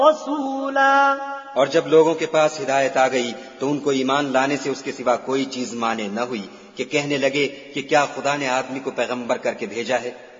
रसूला। और जब लोगों के पास हिदायत आ गई तो उनको ईमान लाने से उसके सिवा कोई चीज माने न हुई कि कहने लगे कि क्या खुदा ने आदमी को पैगंबर करके भेजा है।